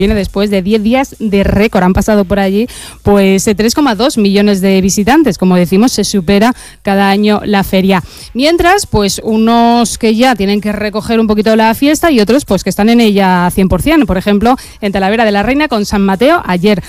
Viene después de 10 días de récord, han pasado por allí pues 3,2 millones de visitantes, como decimos, se supera cada año la feria. Mientras, pues unos que ya tienen que recoger un poquito la fiesta y otros pues que están en ella 100%. Por ejemplo, en Talavera de la Reina con San Mateo, ayer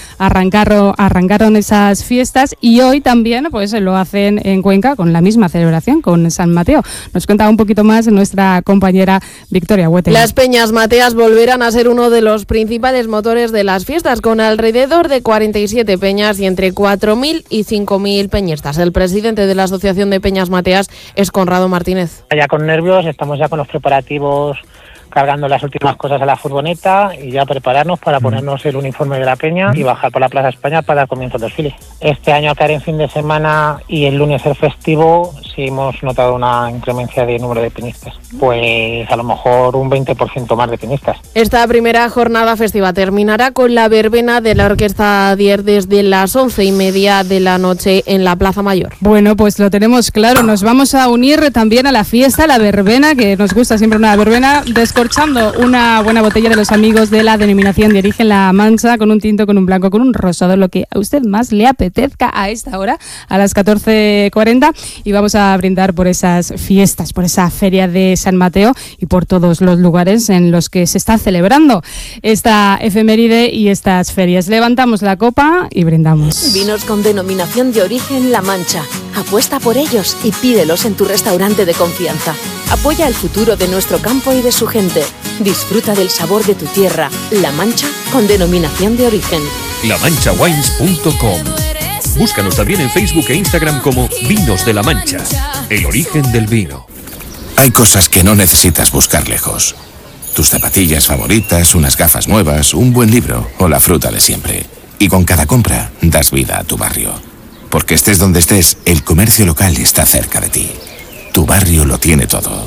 arrancaron esas fiestas y hoy también pues lo hacen en Cuenca con la misma celebración, con San Mateo. Nos cuenta un poquito más nuestra compañera Victoria Huete. Las Peñas Mateas volverán a ser uno de los principales motores de las fiestas, con alrededor de 47 peñas y entre 4.000 y 5.000 peñistas. El presidente de la Asociación de Peñas Mateas es Conrado Martínez. Ya con nervios, estamos ya con los preparativos, cargando las últimas cosas a la furgoneta y ya prepararnos para ponernos el uniforme de la peña y bajar por la Plaza España para dar comienzo al desfile. Este año, al caer en fin de semana y el lunes el festivo, sí hemos notado una incremencia de número de peñistas. Pues a lo mejor un 20% más de peñistas. Esta primera jornada festiva terminará con la verbena de la Orquesta Dier desde las 11:30 de la noche en la Plaza Mayor. Bueno, pues lo tenemos claro, nos vamos a unir también a la fiesta, la verbena, que nos gusta siempre una verbena, descorchando una buena botella de los amigos de la denominación de origen La Mancha, con un tinto, con un blanco, con un rosado, lo que a usted más le apetezca a esta hora, a las 14:40, y vamos a brindar por esas fiestas, por esa feria de San Mateo y por todos los lugares en los que se está celebrando esta efeméride y estas ferias. Levantamos la copa y brindamos. Vinos con denominación de origen La Mancha. Apuesta por ellos y pídelos en tu restaurante de confianza. Apoya el futuro de nuestro campo y de su gente. Disfruta del sabor de tu tierra. La Mancha con denominación de origen. lamanchawines.com. Búscanos también en Facebook e Instagram como Vinos de La Mancha, el origen del vino. Hay cosas que no necesitas buscar lejos. Tus zapatillas favoritas, unas gafas nuevas, un buen libro o la fruta de siempre. Y con cada compra das vida a tu barrio. Porque estés donde estés, el comercio local está cerca de ti. Tu barrio lo tiene todo.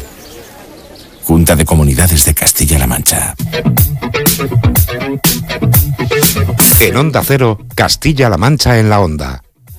Junta de Comunidades de Castilla-La Mancha. En Onda Cero, Castilla-La Mancha en la Onda.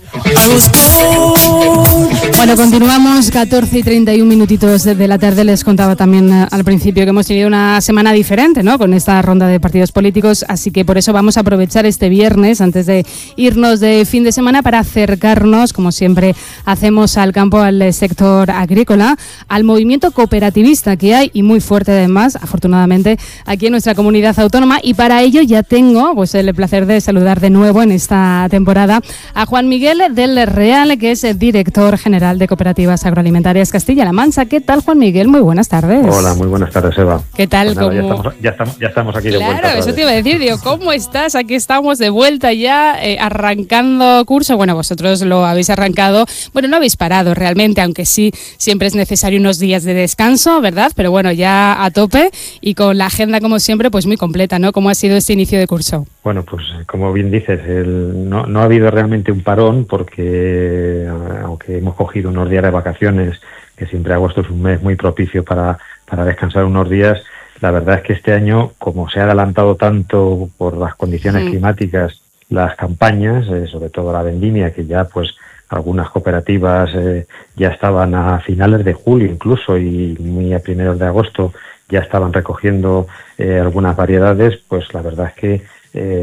Bueno, continuamos, 14:31 minutitos de la tarde. Les contaba también al principio que hemos tenido una semana diferente, ¿no?, con esta ronda de partidos políticos, así que por eso vamos a aprovechar este viernes, antes de irnos de fin de semana, para acercarnos, como siempre hacemos, al campo, al sector agrícola, al movimiento cooperativista que hay, y muy fuerte además, afortunadamente, aquí en nuestra comunidad autónoma, y para ello ya tengo pues el placer de saludar de nuevo en esta temporada a Juan Miguel del Real, que es el director general de Cooperativas Agroalimentarias Castilla-La Mancha. ¿Qué tal, Juan Miguel? Muy buenas tardes. Hola, muy buenas tardes, Eva. ¿Qué tal? Pues nada, ya estamos aquí de vuelta. Claro, eso te iba a decir, digo, ¿cómo estás? Aquí estamos de vuelta ya, arrancando curso. Bueno, vosotros lo habéis arrancado, bueno, no habéis parado realmente, aunque sí, siempre es necesario unos días de descanso, ¿verdad? Pero bueno, ya a tope y con la agenda, como siempre, pues muy completa, ¿no? ¿Cómo ha sido este inicio de curso? Bueno, pues como bien dices, no ha habido realmente un parón, porque aunque hemos cogido unos días de vacaciones, que siempre agosto es un mes muy propicio para descansar unos días, la verdad es que este año, como se ha adelantado tanto por las condiciones climáticas, las campañas, sobre todo la vendimia, que ya pues algunas cooperativas ya estaban a finales de julio incluso, y muy a primeros de agosto ya estaban recogiendo algunas variedades, pues la verdad es que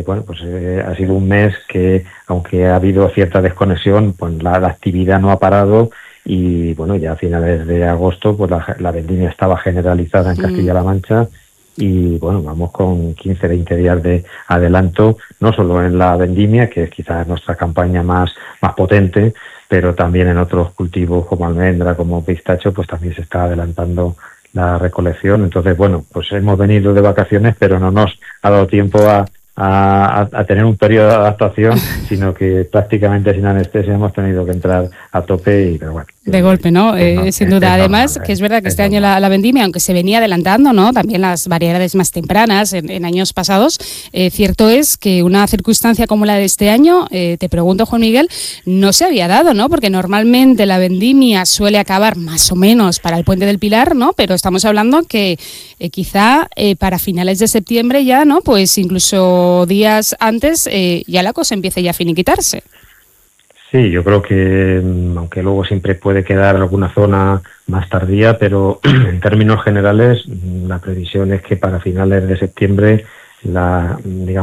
ha sido un mes que, aunque ha habido cierta desconexión, pues la actividad no ha parado, y bueno, ya a finales de agosto pues la vendimia estaba generalizada en Castilla-La Mancha, y bueno, vamos con 15-20 días de adelanto, no solo en la vendimia, que es quizás nuestra campaña más potente, pero también en otros cultivos como almendra, como pistacho, pues también se está adelantando la recolección. Entonces, bueno, pues hemos venido de vacaciones, pero no nos ha dado tiempo a tener un periodo de adaptación, sino que prácticamente sin anestesia hemos tenido que entrar a tope, pero bueno. De golpe, ¿no? Sin duda. Además, que es verdad que este año la vendimia, aunque se venía adelantando, ¿no?, también las variedades más tempranas en años pasados, cierto es que una circunstancia como la de este año, te pregunto, Juan Miguel, no se había dado, ¿no? Porque normalmente la vendimia suele acabar más o menos para el Puente del Pilar, ¿no? Pero estamos hablando que quizá para finales de septiembre ya, ¿no?, pues incluso días antes, ya la cosa empiece ya a finiquitarse. Sí, yo creo que, aunque luego siempre puede quedar alguna zona más tardía, pero en términos generales la previsión es que para finales de septiembre digamos,